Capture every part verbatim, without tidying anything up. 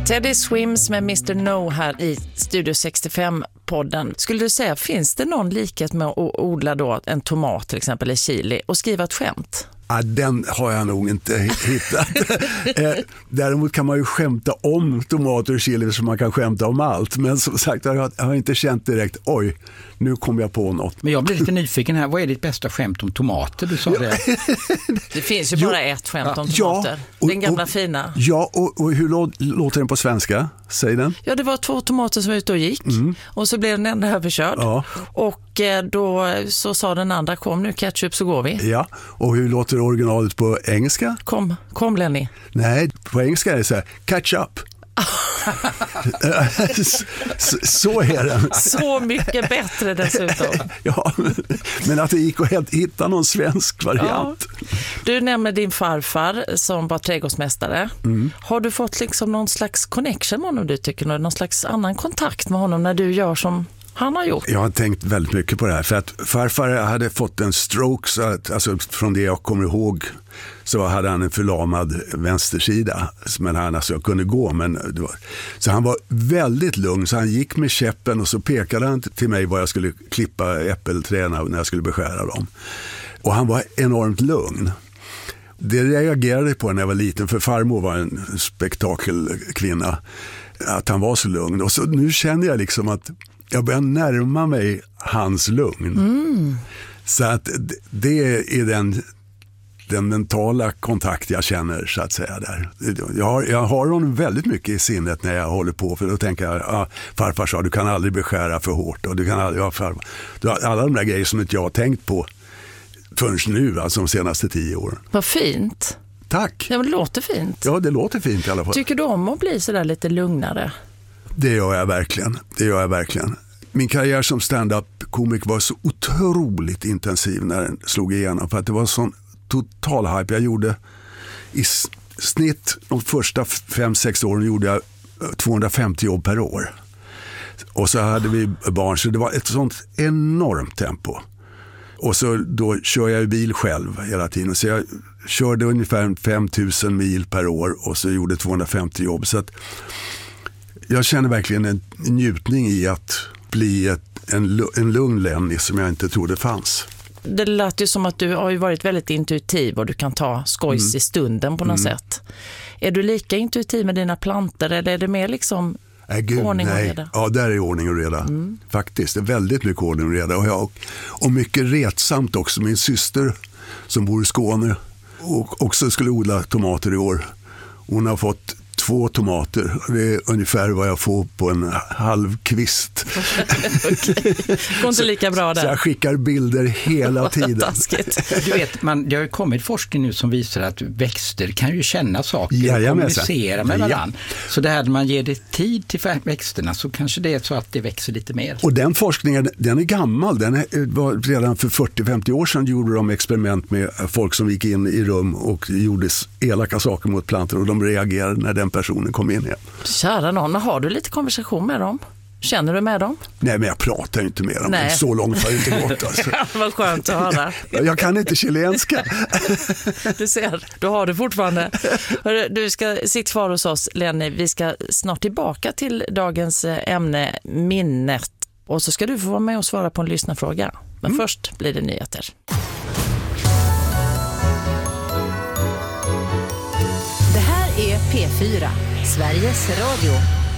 Teddy Swims med mister No här i Studio sextiofem-podden. Skulle du säga, finns det någon likhet med att odla då en tomat till exempel, eller chili, och skriva ett skämt? Ja, den har jag nog inte hittat. Däremot kan man ju skämta om tomater och chili så man kan skämta om allt. Men som sagt, jag har inte känt direkt, oj, nu kom jag på något. Men jag blir lite nyfiken här, vad är ditt bästa skämt om tomater? Du sa det. Det finns ju jo, bara ett skämt om tomater. Ja, och, den gamla och, fina. Ja, och, och hur lå, låter den på svenska? Säg den. Ja, det var två tomater som var ute och gick. Mm. Och så blev den enda överkörd. Ja. Och då så sa den andra, kom nu ketchup så går vi. Ja, och hur låter originalet på engelska? Kom, kom Lenny. Nej, på engelska är det så här, catch up. så, så är den. Så mycket bättre dessutom. Ja, men att det gick att hitta någon svensk variant. Ja. Du nämner din farfar som var trädgårdsmästare. Mm. Har du fått liksom någon slags connection med honom, du tycker? Någon slags annan kontakt med honom när du gör som han har gjort? Jag har tänkt väldigt mycket på det här. För att farfar hade fått en stroke, så att, alltså från det jag kommer ihåg så hade han en förlamad vänstersida. Men han alltså kunde gå. Men det var, så han var väldigt lugn, så han gick med käppen och så pekade han till mig vad jag skulle klippa äppelträna när jag skulle beskära dem. Och han var enormt lugn. Det reagerade på när jag var liten, för farmor var en spektakelkvinna, att han var så lugn. Och så nu känner jag liksom att jag börjar närma mig hans lugn. Mm. Så att det är den, den mentala kontakt jag känner, så att säga, där. Jag har, jag har honom väldigt mycket i sinnet när jag håller på, för då tänker jag, ah, farfar sa, du kan aldrig beskära för hårt. Och du kan aldrig, ja, farfar. Alla de där grejer som inte jag har tänkt på förrän nu, alltså de senaste tio åren. Vad fint. Tack. Ja, men det låter fint. Ja, det låter fint i alla fall. Tycker du om att bli så där lite lugnare? Det gör jag verkligen. Det gör jag verkligen. Min karriär som stand-up-komik var så otroligt intensiv när den slog igenom. För att det var sån total hype. Jag gjorde i snitt de första fem, sex åren gjorde jag tvåhundrafemtio jobb per år. Och så hade vi barn, så det var ett sånt enormt tempo. Och så då kör jag ju bil själv hela tiden. Så jag körde ungefär fem tusen mil per år och så gjorde tvåhundrafemtio jobb. Så att jag känner verkligen en njutning i att bli ett, en, en lugn Lenny som jag inte trodde fanns. Det lät ju som att du har ju varit väldigt intuitiv och du kan ta skojs mm. i stunden på något mm. sätt. Är du lika intuitiv med dina planter, eller är det mer liksom nej, gud, ordning och nej. reda? Ja, där är ordning och reda. Mm. Faktiskt, det är väldigt mycket ordning och reda. Och, jag, och mycket retsamt också. Min syster som bor i Skåne och också skulle odla tomater i år. Hon har fått två tomater. Det är ungefär vad jag får på en halv kvist. Okej. Går inte lika bra där. Så jag skickar bilder hela tiden. Du vet, man, det har kommit forskning nu som visar att växter kan ju känna saker och Jajamän, kommunicera med varandra. Ja. Så det här när man ger det tid till växterna så kanske det är så att det växer lite mer. Och den forskningen, den är gammal. Den är, var redan för fyrtio till femtio år sedan gjorde de experiment med folk som gick in i rum och gjorde elaka saker mot plantor och de reagerade när den personen kom in igen. Kära någon, har du lite konversation med dem? Känner du med dem? Nej, men jag pratar ju inte med dem. Nej. Så långt har jag inte gått. Alltså. Vad skönt att höra. Jag kan inte chilenska. Du ser, du har det fortfarande. Du ska sitta kvar hos oss, Lenny. Vi ska snart tillbaka till dagens ämne, minnet. Och så ska du få vara med och svara på en lyssnarfråga. Men mm. först blir det nyheter. är P fyra, Sveriges Radio.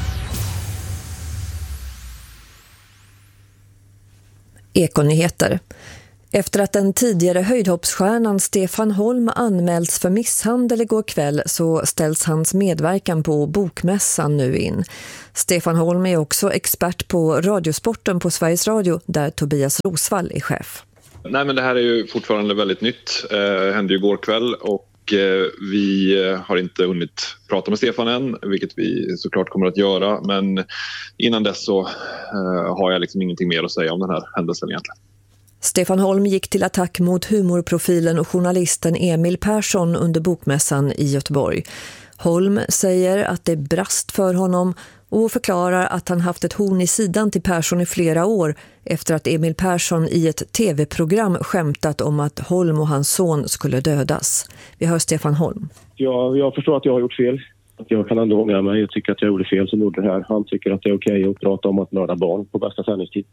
Ekonyheter. Efter att den tidigare höjdhoppsstjärnan Stefan Holm anmälts för misshandel igår kväll så ställs hans medverkan på Bokmässan nu in. Stefan Holm är också expert på radiosporten på Sveriges Radio där Tobias Rosvall är chef. Nej, men det här är ju fortfarande väldigt nytt. Det hände ju igår kväll och vi har inte hunnit prata med Stefan än, vilket vi såklart kommer att göra. Men innan dess så har jag liksom ingenting mer att säga om den här händelsen egentligen. Stefan Holm gick till attack mot humorprofilen och journalisten Emil Persson under Bokmässan i Göteborg. Holm säger att det brast för honom och förklarar att han haft ett horn i sidan till Persson i flera år efter att Emil Persson i ett tv-program skämtat om att Holm och hans son skulle dödas. Vi hör Stefan Holm. Jag, jag förstår att jag har gjort fel. Jag kan ändå ångra mig. Jag tycker att jag gjorde fel som gjorde det här. Han tycker att det är okej att prata om att mörda barn på bästa sändningstid.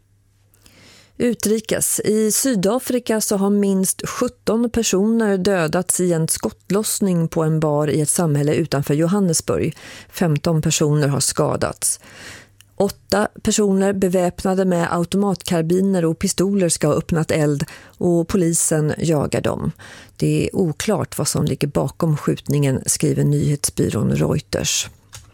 Utrikes. I Sydafrika så har minst sjutton personer dödats i en skottlossning på en bar i ett samhälle utanför Johannesburg. femton personer har skadats. Åtta personer beväpnade med automatkarbiner och pistoler ska ha öppnat eld och polisen jagar dem. Det är oklart vad som ligger bakom skjutningen, skriver nyhetsbyrån Reuters.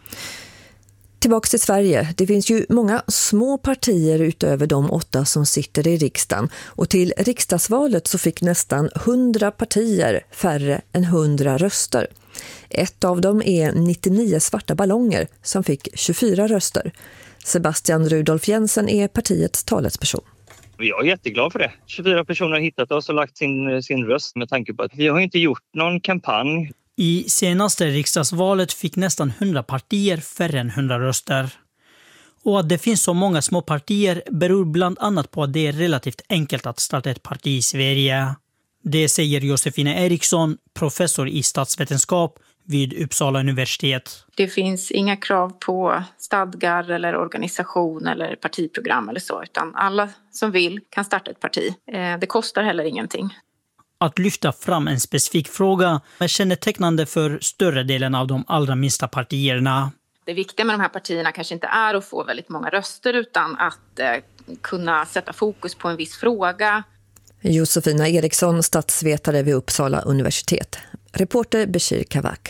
Tillbaka till Sverige. Det finns ju många små partier utöver de åtta som sitter i riksdagen. Och till riksdagsvalet så fick nästan hundra partier färre än hundra röster. Ett av dem är nittionio svarta ballonger som fick tjugofyra röster. Sebastian Rudolf Jensen är partiets talesperson. Jag är jätteglad för det. tjugofyra personer har hittat oss och lagt sin, sin röst med tanke på att vi har inte gjort någon kampanj. I senaste riksdagsvalet fick nästan hundra partier färre än hundra röster. Och att det finns så många små partier beror bland annat på att det är relativt enkelt att starta ett parti i Sverige. Det säger Josefina Eriksson, professor i statsvetenskap vid Uppsala universitet. Det finns inga krav på stadgar eller organisation eller partiprogram eller så, utan alla som vill kan starta ett parti. Det kostar heller ingenting. Att lyfta fram en specifik fråga är kännetecknande för större delen av de allra minsta partierna. Det viktiga med de här partierna kanske inte är att få väldigt många röster utan att eh, kunna sätta fokus på en viss fråga. Josefina Eriksson, statsvetare vid Uppsala universitet. Reporter Bashir Kavak.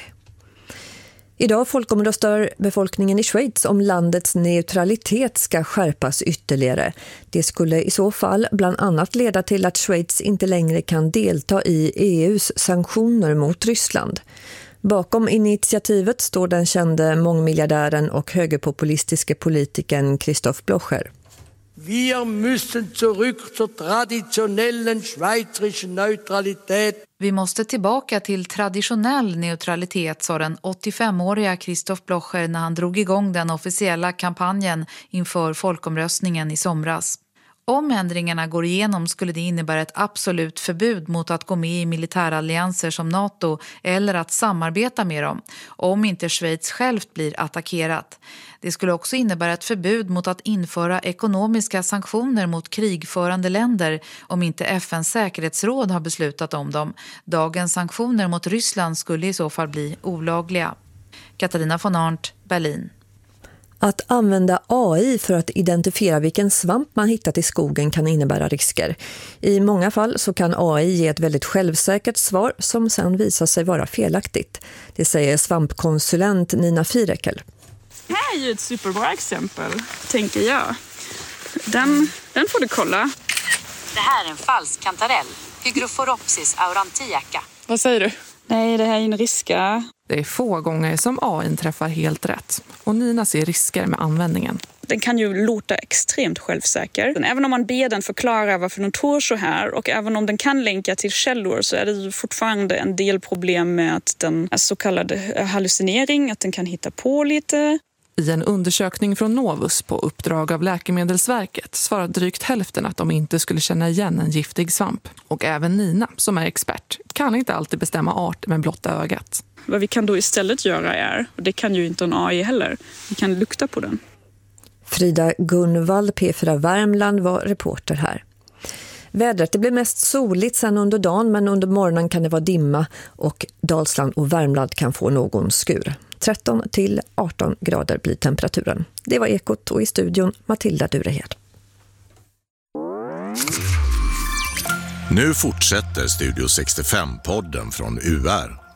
Idag folkomröstar befolkningen i Schweiz om landets neutralitet ska skärpas ytterligare. Det skulle i så fall bland annat leda till att Schweiz inte längre kan delta i E U:s sanktioner mot Ryssland. Bakom initiativet står den kände mångmiljardären och högerpopulistiske politikern Christoph Blocher. Wir müssen zurück zur traditionellen schweizerischen Neutralität. Vi måste tillbaka till traditionell neutralitet, sa den åttiofemåriga Christoph Blocher när han drog igång den officiella kampanjen inför folkomröstningen i somras. Om ändringarna går igenom skulle det innebära ett absolut förbud mot att gå med i militärallianser som NATO eller att samarbeta med dem, om inte Schweiz självt blir attackerat. Det skulle också innebära ett förbud mot att införa ekonomiska sanktioner mot krigförande länder om inte F N:s säkerhetsråd har beslutat om dem. Dagens sanktioner mot Ryssland skulle i så fall bli olagliga. Katarina von Arndt, Berlin. Att använda A I för att identifiera vilken svamp man hittat i skogen kan innebära risker. I många fall så kan A I ge ett väldigt självsäkert svar som sen visar sig vara felaktigt. Det säger svampkonsulent Nina Firekel. Det här är ju ett superbra exempel, tänker jag. Den, den får du kolla. Det här är en falsk kantarell, Hygrophorhopsis aurantiaca. Vad säger du? Nej, det här är en riska. Det är få gånger som A I träffar helt rätt och Nina ser risker med användningen. Den kan ju låta extremt självsäker. Även om man ber den förklara varför den tror så här och även om den kan länka till källor så är det ju fortfarande en del problem med att den är så kallad hallucinering, att den kan hitta på lite. I en undersökning från Novus på uppdrag av Läkemedelsverket svarar drygt hälften att de inte skulle känna igen en giftig svamp. Och även Nina, som är expert, kan inte alltid bestämma art med blotta ögat. Vad vi kan då istället göra är, och det kan ju inte en A I heller, vi kan lukta på den. Frida Gunvald, P fyra Värmland, var reporter här. Vädret, det blir mest soligt sen under dagen, men under morgonen kan det vara dimma och Dalsland och Värmland kan få någon skur. tretton till arton grader blir temperaturen. Det var Ekot och i studion Matilda Durehed. Nu fortsätter Studio sextiofem-podden från U R.